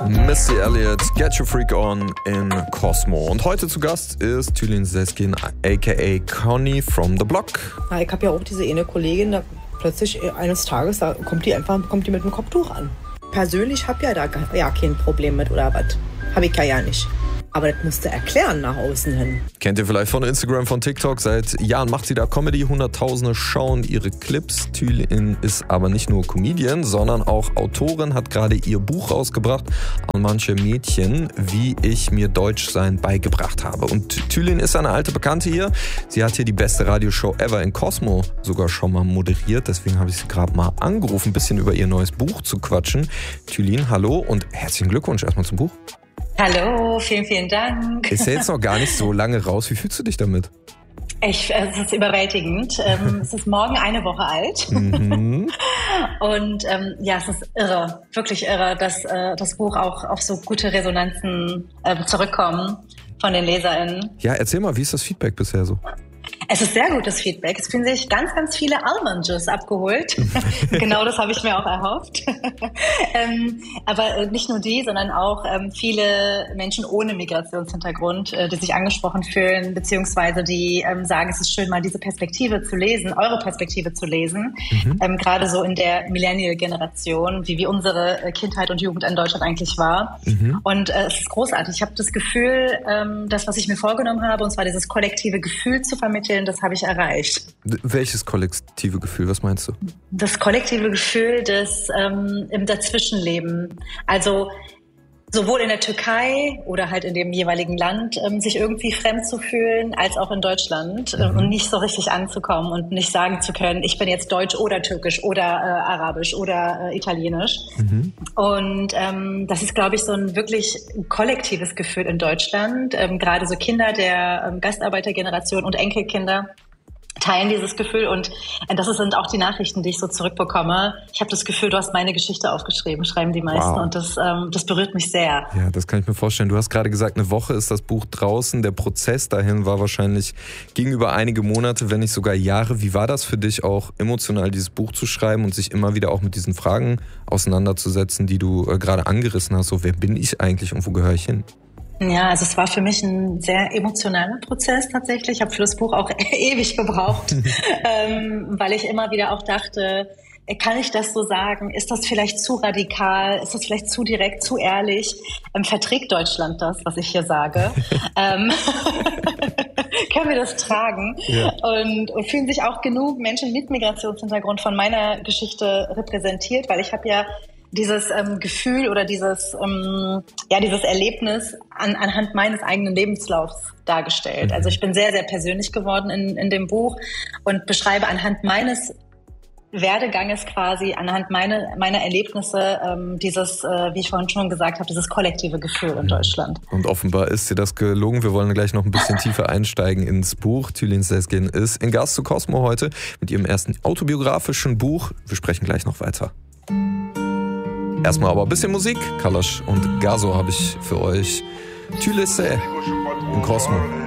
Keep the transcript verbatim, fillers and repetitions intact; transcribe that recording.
Missy Elliott, Get Your Freak On in Cosmo. Und heute zu Gast ist Tülin Sezgin, aka Conny from the Block. Ja, ich habe ja auch diese eine Kollegin, da plötzlich eines Tages, da kommt die einfach kommt die mit dem Kopftuch an. Persönlich habe ja da ja kein Problem mit oder was. Habe ich ja ja nicht. Aber das musst du erklären nach außen hin. Kennt ihr vielleicht von Instagram, von TikTok? Seit Jahren macht sie da Comedy. Hunderttausende schauen ihre Clips. Tülin ist aber nicht nur Comedian, sondern auch Autorin, hat gerade ihr Buch rausgebracht an manche Mädchen, wie ich mir Deutschsein beigebracht habe. Und Tülin ist eine alte Bekannte hier. Sie hat hier die beste Radioshow ever in Cosmo sogar schon mal moderiert. Deswegen habe ich sie gerade mal angerufen, ein bisschen über ihr neues Buch zu quatschen. Tülin, hallo und herzlichen Glückwunsch erstmal zum Buch. Hallo, vielen, vielen Dank. Ist ja jetzt noch gar nicht so lange raus. Wie fühlst du dich damit? Ich, es ist überwältigend. Ähm, es ist morgen eine Woche alt. Mhm. Und ähm, ja, es ist irre, wirklich irre, dass äh, das Buch auch auf so gute Resonanzen äh, zurückkommen von den LeserInnen. Ja, erzähl mal, wie ist das Feedback bisher so? Es ist sehr gutes Feedback. Es fühlen sich ganz, ganz viele Almond-Juice abgeholt. Genau das habe ich mir auch erhofft. ähm, aber nicht nur die, sondern auch ähm, viele Menschen ohne Migrationshintergrund, äh, die sich angesprochen fühlen, beziehungsweise die ähm, sagen, es ist schön, mal diese Perspektive zu lesen, eure Perspektive zu lesen. Mhm. Ähm, gerade so in der Millennial-Generation, wie, wie unsere Kindheit und Jugend in Deutschland eigentlich war. Mhm. Und äh, es ist großartig. Ich habe das Gefühl, ähm, das, was ich mir vorgenommen habe, und zwar dieses kollektive Gefühl zu vermitteln, das habe ich erreicht. Welches kollektive Gefühl? Was meinst du? Das kollektive Gefühl des ähm, im Dazwischenleben. Also sowohl in der Türkei oder halt in dem jeweiligen Land ähm, sich irgendwie fremd zu fühlen, als auch in Deutschland äh, mhm. und nicht so richtig anzukommen und nicht sagen zu können, ich bin jetzt Deutsch oder Türkisch oder äh, Arabisch oder äh, Italienisch. Mhm. Und ähm, das ist, glaube ich, so ein wirklich kollektives Gefühl in Deutschland. Ähm, gerade so Kinder der ähm, Gastarbeitergeneration und Enkelkinder teilen dieses Gefühl und das sind auch die Nachrichten, die ich so zurückbekomme. Ich habe das Gefühl, du hast meine Geschichte aufgeschrieben, schreiben die meisten wow. und das, ähm, das berührt mich sehr. Ja, das kann ich mir vorstellen. Du hast gerade gesagt, eine Woche ist das Buch draußen. Der Prozess dahin war wahrscheinlich gegenüber einige Monate, wenn nicht sogar Jahre. Wie war das für dich auch emotional, dieses Buch zu schreiben und sich immer wieder auch mit diesen Fragen auseinanderzusetzen, die du äh, gerade angerissen hast? So, wer bin ich eigentlich und wo gehöre ich hin? Ja, also es war für mich ein sehr emotionaler Prozess tatsächlich. Ich habe für das Buch auch ewig gebraucht, ähm, weil ich immer wieder auch dachte, kann ich das so sagen? Ist das vielleicht zu radikal? Ist das vielleicht zu direkt, zu ehrlich? Ähm, verträgt Deutschland das, was ich hier sage? ähm, können wir das tragen? Ja. Und, und fühlen sich auch genug Menschen mit Migrationshintergrund von meiner Geschichte repräsentiert? Weil ich habe ja dieses ähm, Gefühl oder dieses ähm, ja dieses Erlebnis an, anhand meines eigenen Lebenslaufs dargestellt. Also ich bin sehr, sehr persönlich geworden in, in dem Buch und beschreibe anhand meines Werdeganges quasi, anhand meine, meiner Erlebnisse ähm, dieses, äh, wie ich vorhin schon gesagt habe, dieses kollektive Gefühl in Deutschland. Und offenbar ist dir das gelungen. Wir wollen gleich noch ein bisschen tiefer einsteigen ins Buch. Tülin Sezgin ist in Gast zu Cosmo heute mit ihrem ersten autobiografischen Buch. Wir sprechen gleich noch weiter. Erstmal aber ein bisschen Musik. Kalash und Gazo habe ich für euch. Tülin in Cosmo.